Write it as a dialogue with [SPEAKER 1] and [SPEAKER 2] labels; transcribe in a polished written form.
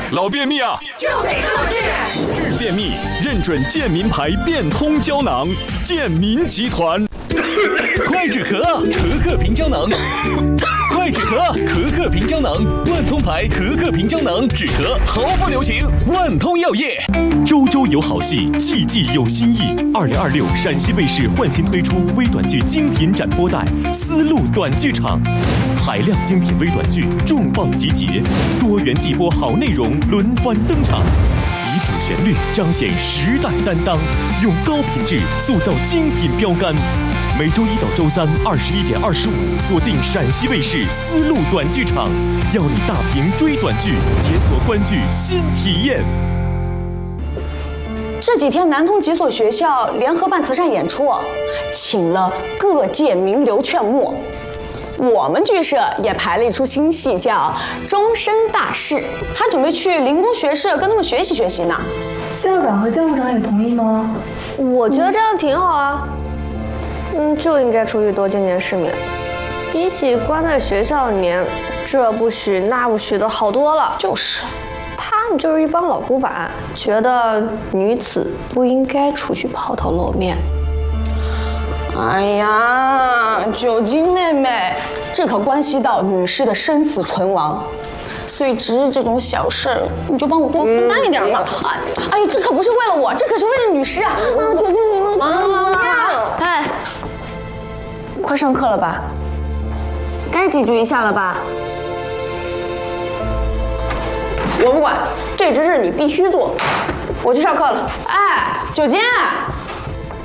[SPEAKER 1] 老便秘啊，
[SPEAKER 2] 就得这么治。
[SPEAKER 1] 治便秘认准健民牌变通胶囊，健民集团。
[SPEAKER 3] 快止咳，咳咳平胶囊。快止咳，咳咳平胶囊，万通牌咳咳平胶囊，止咳毫不留情。万通药业，
[SPEAKER 1] 周周有好戏，季季有新意。2026陕西卫视焕新推出微短剧精品展播带《丝路短剧场》，海量精品微短剧重磅集结，多元季播好内容轮番登场。以主旋律彰显时代担当，用高品质塑造精品标杆。每周1到周321点25，锁定陕西卫视丝路短剧场，邀你大屏追短剧，解锁观剧新体验。
[SPEAKER 4] 这几天南通几所学校联合办慈善演出，请了各界名流劝募。我们剧社也排了一出新戏，叫《终身大事》，还准备去灵工学社跟他们学习学习呢。
[SPEAKER 5] 校长和教务长也同意吗？
[SPEAKER 6] 我觉得这样挺好啊。就应该出去多见见世面，比起关在学校里面，这不许那不许的好多了。
[SPEAKER 4] 就是，
[SPEAKER 6] 他们就是一帮老古板，觉得女子不应该出去抛头露面。
[SPEAKER 4] 哎呀，九金妹妹，这可关系到女士的生死存亡，所以只是这种小事儿，你就帮我多分担一点嘛。哎呦，这可不是为了我，这可是为了女士啊！九金你们
[SPEAKER 6] 哎，
[SPEAKER 4] 快上课了吧？该解决一下了吧？
[SPEAKER 7] 我不管，这只是你必须做。我去上课了。
[SPEAKER 4] 哎，九金。